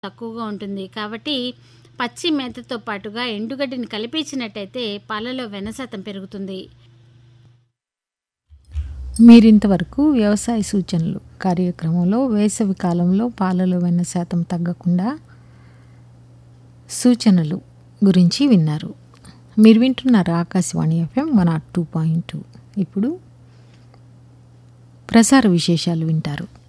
తక్కువగా ఉంటుంది. కాబట్టి పచ్చి మేతతో పాటుగా ఎండుగడ్డిని కలిపించినట్టయితే పాలలో వెన్న శాతం పెరుగుతుంది. మీరింతవరకు వ్యవసాయ సూచనలు కార్యక్రమంలో వేసవి కాలంలో పాలలో వెన్న శాతం తగ్గకుండా సూచనలు గురించి విన్నారు. మీరు వింటున్నారు ఆకాశవాణి FM 102.2. ఇప్పుడు ప్రసార విశేషాలు వింటారు.